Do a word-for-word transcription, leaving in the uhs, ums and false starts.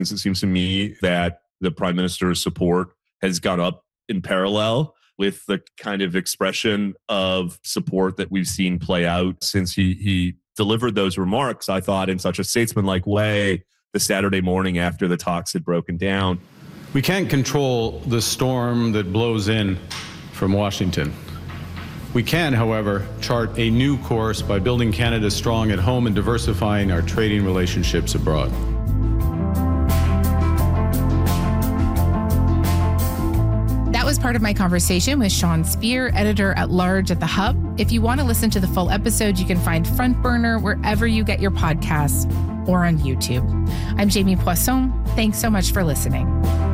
It seems to me that the Prime Minister's support has gone up in parallel with the kind of expression of support that we've seen play out since he, he delivered those remarks, I thought, in such a statesmanlike way the Saturday morning after the talks had broken down. We can't control the storm that blows in from Washington. We can, however, chart a new course by building Canada strong at home and diversifying our trading relationships abroad. That was part of my conversation with Sean Speer, editor-at-large at The Hub. If you want to listen to the full episode, you can find Front Burner wherever you get your podcasts or on YouTube. I'm Jamie Poisson. Thanks so much for listening.